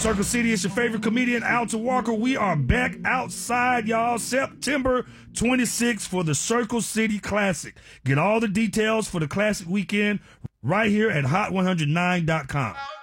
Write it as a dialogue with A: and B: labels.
A: Circle City, it's your favorite comedian, Alton Walker. We are back outside, y'all. September 26th for the Circle City Classic. Get all the details for the Classic weekend right here at hot109.com.